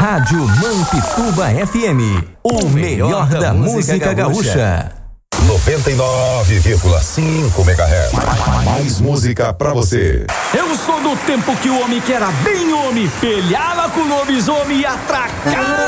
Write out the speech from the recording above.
Rádio Mampituba FM, o melhor da música gaúcha. 99,5 MHz. Mais música pra você. Eu sou do tempo que o homem que era bem homem, pelhava com o lobisomem e atracava